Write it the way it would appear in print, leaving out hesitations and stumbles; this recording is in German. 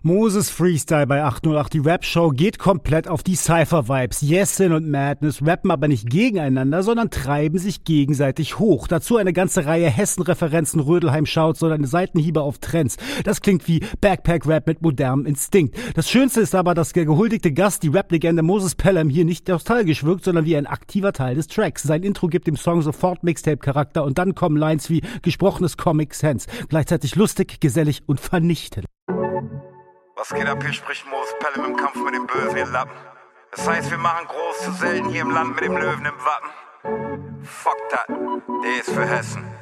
Moses Freestyle bei 808. Die Rap-Show geht komplett auf die Cypher-Vibes. Yesin und Madness rappen aber nicht gegeneinander, sondern treiben sich gegenseitig hoch. Dazu eine ganze Reihe Hessen-Referenzen, Rödelheim-Shouts oder eine Seitenhiebe auf Trends. Das klingt wie Backpack-Rap mit modernem Instinkt. Das Schönste ist aber, dass der gehuldigte Gast, die Rap-Legende Moses Pelham, hier nicht nostalgisch wirkt, sondern wie ein aktiver Teil des Tracks. Sein Intro gibt dem Song sofort Mixtape-Charakter und dann kommen Lines wie gesprochenes Comic Sans. Gleichzeitig lustig, gesellig und vernichtend. Was geht ab, hier spricht Moses Pelham im Kampf mit dem Bösen, ihr Lappen. Das heißt, wir machen groß zu selten hier im Land mit dem Löwen im Wappen. Fuck that, der ist für Hessen.